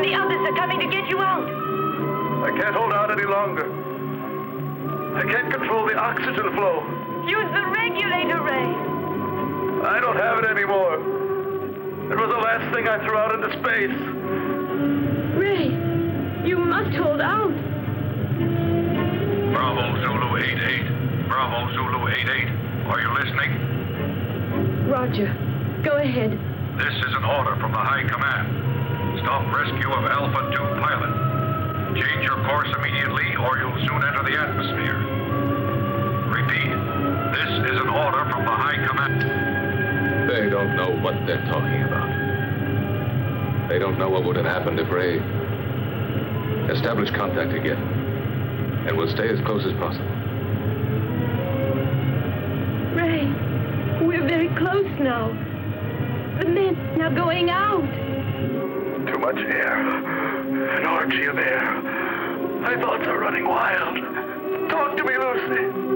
The others are coming to get you out. I can't hold out any longer. I can't control the oxygen flow. Use the regulator, Ray. I don't have it anymore. It was the last thing I threw out into space. Ray, you must hold out. Bravo Zulu 88. Bravo Zulu 88. Are you listening? Roger. Go ahead. This is an order from the High Command. Stop rescue of Alpha 2 pilot. Change your course immediately or you'll soon enter the atmosphere. Repeat, this is an order from the High Command. They don't know what they're talking about. They don't know what would have happened if Ray... Establish contact again. And we'll stay as close as possible. Ray, we're very close now. The men are going out. Too much air. An orgy of air. My thoughts are running wild. Talk to me, Lucy.